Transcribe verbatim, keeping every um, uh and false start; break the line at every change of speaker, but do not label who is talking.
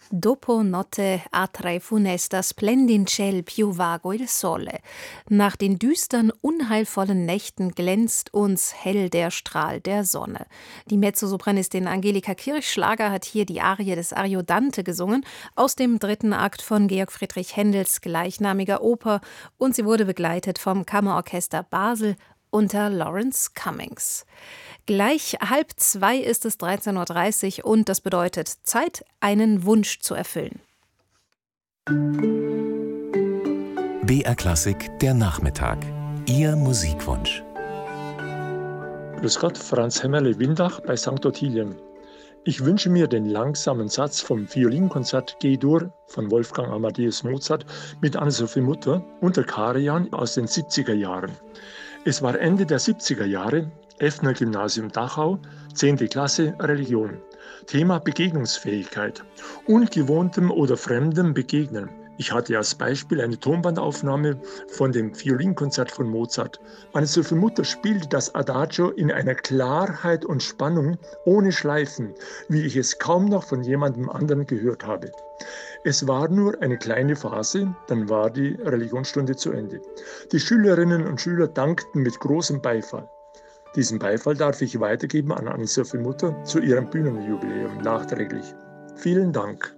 Dopo notte a tre funesta splendin ciel più vago il sole. Nach den düstern, unheilvollen Nächten glänzt uns hell der Strahl der Sonne. Die Mezzosopranistin Angelika Kirchschlager hat hier die Arie des Ariodante gesungen, aus dem dritten Akt von Georg Friedrich Händels gleichnamiger Oper, und sie wurde begleitet vom Kammerorchester Basel unter Lawrence Cummings. Gleich halb zwei ist es dreizehn Uhr dreißig und das bedeutet Zeit, einen Wunsch zu erfüllen.
B R Klassik, der Nachmittag. Ihr Musikwunsch.
Grüß Gott, Franz Hämmerle-Windach bei Sankt Ottilien. Ich wünsche mir den langsamen Satz vom Violinkonzert G-Dur von Wolfgang Amadeus Mozart mit Anne-Sophie Mutter unter Karajan aus den siebziger Jahren. Es war Ende der siebziger Jahre, Effner Gymnasium Dachau, zehnte Klasse, Religion. Thema Begegnungsfähigkeit. Ungewohntem oder Fremdem begegnen. Ich hatte als Beispiel eine Tonbandaufnahme von dem Violinkonzert von Mozart. Anne-Sophie Mutter spielte das Adagio in einer Klarheit und Spannung, ohne Schleifen, wie ich es kaum noch von jemandem anderen gehört habe. Es war nur eine kleine Phase, dann war die Religionsstunde zu Ende. Die Schülerinnen und Schüler dankten mit großem Beifall. Diesen Beifall darf ich weitergeben an Anne-Sophie Mutter zu ihrem Bühnenjubiläum nachträglich. Vielen Dank.